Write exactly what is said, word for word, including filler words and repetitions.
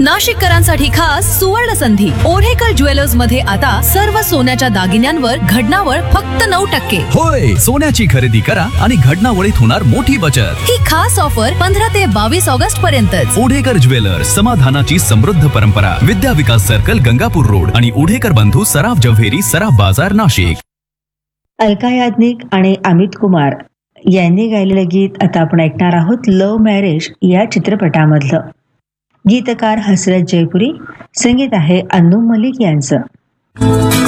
नाशिककरांसाठी खास सुवर्ण संधी. ओढेकर ज्वेलर्स मध्ये आता सर्व सोन्याच्या दागिन्यांवर घडणावळ फक्त नऊ टक्के. होय, सोन्याची खरेदी करा आणि घडणावळीत होणार मोठी बचत. ही खास ऑफर पंधरा ते बावीस ऑगस्ट पर्यंतच. ओढेकर ज्वेलर्स, समाधानाची समृद्ध परंपरा. विद्या विकास सर्कल, गंगापूर रोड आणि ओढेकर बंधू सराफ जव्हेरी, सराफ बाजार, नाशिक. अलका याज्ञिक आणि अमित कुमार यांनी गायलेलं गीत आता आपण ऐकणार आहोत लव्ह मॅरेज या चित्रपटामधलं. गीतकार हसरत जयपुरी, संगीत आहे अन्नू मलिक यांचं.